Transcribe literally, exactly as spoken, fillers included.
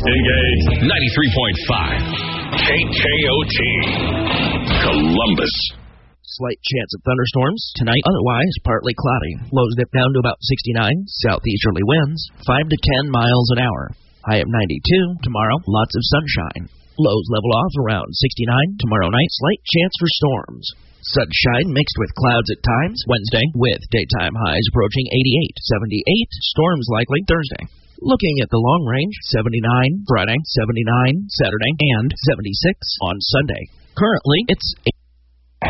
Engage. ninety-three point five. K K O T. Columbus. Slight chance of thunderstorms tonight, otherwise partly cloudy. Lows dip down to about sixty-nine. Southeasterly winds, five to ten miles an hour. High of ninety-two. Tomorrow, lots of sunshine. Lows level off around sixty-nine. Tomorrow night, slight chance for storms. Sunshine mixed with clouds at times Wednesday, with daytime highs approaching eighty-eight. seventy-eight, storms likely Thursday. Looking at the long range, seventy-nine Friday, seventy-nine Saturday, and seventy-six on Sunday. Currently, it's